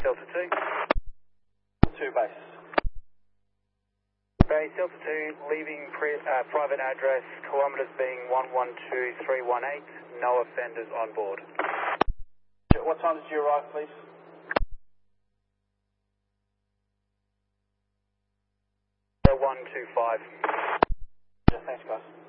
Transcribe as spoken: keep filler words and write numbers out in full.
Delta two. two base. Base Delta two, leaving pre, uh, private address, kilometers being one one two three one eight, no offenders on board. What time did you arrive, please? one two five. Yeah, thanks, guys.